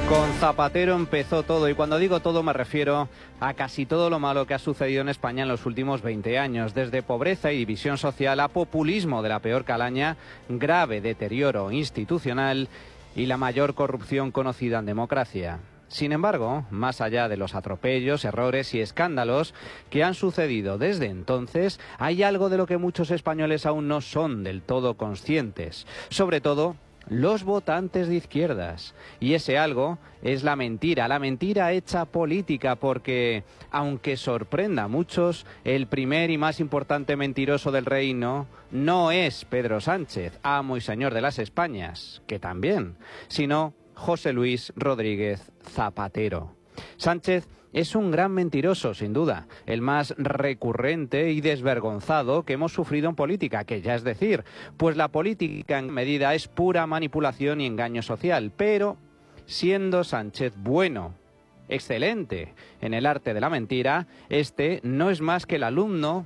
Con Zapatero empezó todo, y cuando digo todo me refiero a casi todo lo malo que ha sucedido en España en los últimos 20 años, desde pobreza y división social a populismo de la peor calaña, grave deterioro institucional y la mayor corrupción conocida en democracia. Sin embargo, más allá de los atropellos, errores y escándalos que han sucedido desde entonces, hay algo de lo que muchos españoles aún no son del todo conscientes, sobre todo los votantes de izquierdas. Y ese algo es la mentira hecha política, porque, aunque sorprenda a muchos, el primer y más importante mentiroso del reino no es Pedro Sánchez, amo y señor de las Españas, que también, sino José Luis Rodríguez Zapatero. Sánchez es un gran mentiroso, sin duda, el más recurrente y desvergonzado que hemos sufrido en política, que ya es decir, pues la política en medida es pura manipulación y engaño social, pero siendo Sánchez bueno, excelente en el arte de la mentira, este no es más que el alumno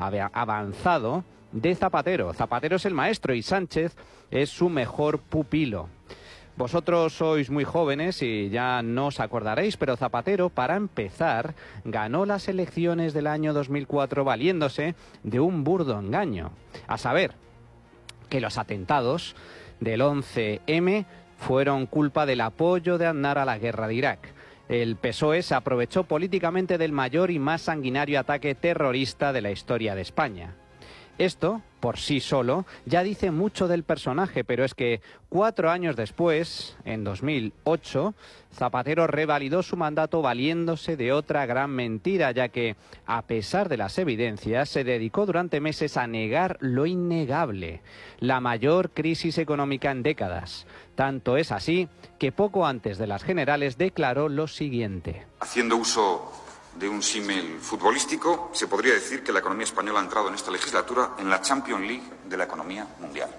avanzado de Zapatero. Zapatero es el maestro y Sánchez es su mejor pupilo. Vosotros sois muy jóvenes y ya no os acordaréis, pero Zapatero, para empezar, ganó las elecciones del año 2004 valiéndose de un burdo engaño. A saber, que los atentados del 11M fueron culpa del apoyo de Aznar a la guerra de Irak. El PSOE se aprovechó políticamente del mayor y más sanguinario ataque terrorista de la historia de España. Esto, por sí solo, ya dice mucho del personaje, pero es que 4 años después, en 2008, Zapatero revalidó su mandato valiéndose de otra gran mentira, ya que, a pesar de las evidencias, se dedicó durante meses a negar lo innegable, la mayor crisis económica en décadas. Tanto es así que poco antes de las generales declaró lo siguiente. Haciendo uso de un símil futbolístico, se podría decir que la economía española ha entrado en esta legislatura en la Champions League de la economía mundial.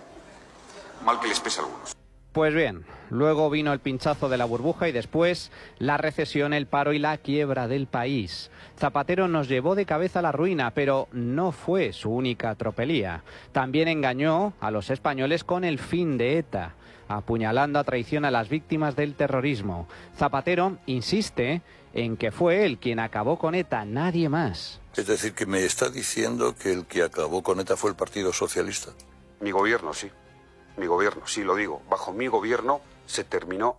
Mal que les pese a algunos. Pues bien, luego vino el pinchazo de la burbuja y después la recesión, el paro y la quiebra del país. Zapatero nos llevó de cabeza a la ruina, pero no fue su única tropelía. También engañó a los españoles con el fin de ETA, apuñalando a traición a las víctimas del terrorismo. Zapatero insiste en que fue él quien acabó con ETA, nadie más. Es decir, que me está diciendo que el que acabó con ETA fue el Partido Socialista. Mi gobierno, sí. Mi gobierno, sí lo digo. Bajo mi gobierno se terminó